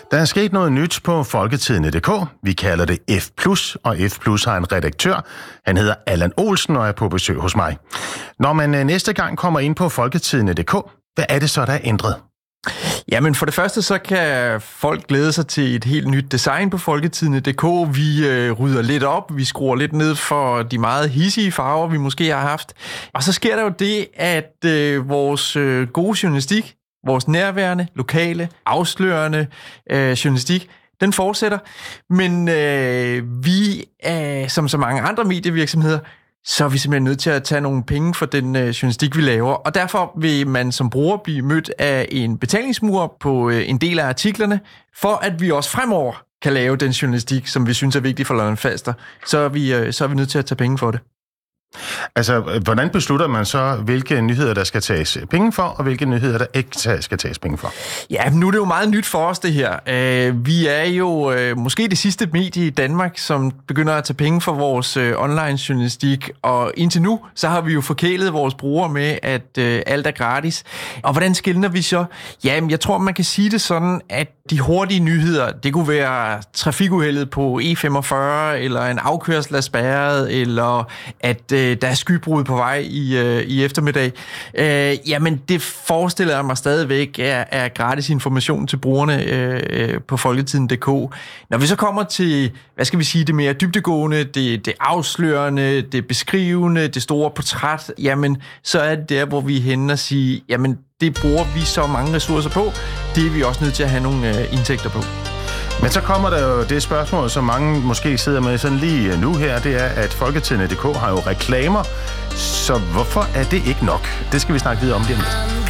Der er sket noget nyt på Folketidende.dk. Vi kalder det F+, og F+ har en redaktør. Han hedder Allan Olsen og er på besøg hos mig. Når man næste gang kommer ind på Folketidende.dk, hvad er det så, der er ændret? Jamen for det første, så kan folk glæde sig til et helt nyt design på Folketidende.dk. Vi rydder lidt op, vi skruer lidt ned for de meget hidsige farver, vi måske har haft. Og så sker der jo det, at vores gode journalistik, vores nærværende, lokale, afslørende journalistik, den fortsætter. Men vi, som så mange andre medievirksomheder, så er vi simpelthen nødt til at tage nogle penge for den journalistik, vi laver. Og derfor vil man som bruger blive mødt af en betalingsmur på en del af artiklerne, for at vi også fremover kan lave den journalistik, som vi synes er vigtig for Lolland-Falster. Så er vi nødt til at tage penge for det. Altså, hvordan beslutter man så, hvilke nyheder, der skal tages penge for, og hvilke nyheder, der ikke skal tages penge for? Ja, nu er det jo meget nyt for os, det her. Vi er jo måske det sidste medie i Danmark, som begynder at tage penge for vores online-journalistik, og indtil nu, så har vi jo forkælet vores brugere med, at alt er gratis. Og hvordan skelner vi så? Jamen, jeg tror, man kan sige det sådan, at de hurtige nyheder, det kunne være trafikuheldet på E45, eller en afkørsel er spærret, eller at der er skybrud på vej i eftermiddag. Jamen, det forestiller jeg mig stadigvæk er gratis information til brugerne på Folketiden.dk. Når vi så kommer til, hvad skal vi sige, det mere dybdegående, det afslørende, det beskrivende, det store portræt, jamen, så er det der, hvor vi er henne og siger, jamen, det bruger vi så mange ressourcer på, det er vi også nødt til at have nogle indtægter på. Men så kommer der jo det spørgsmål, som mange måske sidder med sådan lige nu her, det er, at Folketidende.dk har jo reklamer, så hvorfor er det ikke nok? Det skal vi snakke videre om lige om lidt.